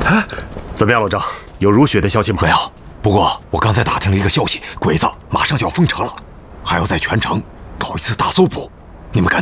怎么样，老张？有如雪的消息吗？ 没有。不过我刚才打听了一个消息，鬼子马上就要封城了，还要在全城搞一次大搜捕。你们赶